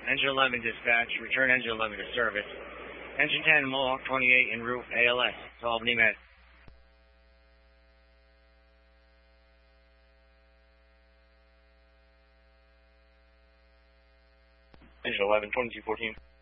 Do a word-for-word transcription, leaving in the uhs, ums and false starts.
Engine eleven dispatch, return engine eleven to service. Engine ten, Mohawk twenty-eight en route, A L S, to Albany Med. Engine eleven, twenty-two fourteen.